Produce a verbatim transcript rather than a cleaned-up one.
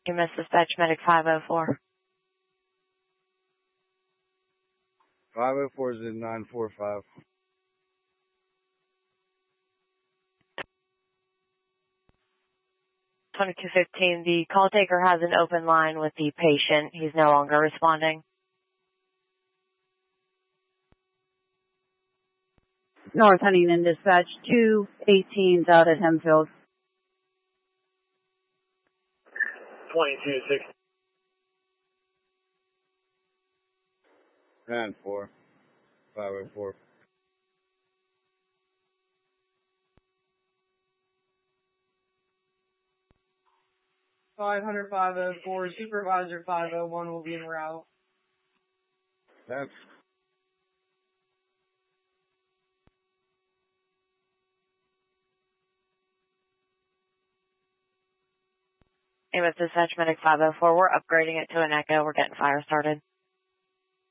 You missed dispatch medic five oh four. five oh four is in nine four five. twenty-two fifteen, the call taker has an open line with the patient. He's no longer responding. North Huntington Dispatch two eighteen out at Hemfield. twenty-two sixty. nine four. five oh four. five hundred five oh four, Supervisor five oh one will be en route. That's You missed dispatch medic five oh four. We're upgrading it to an Echo. We're getting fire started.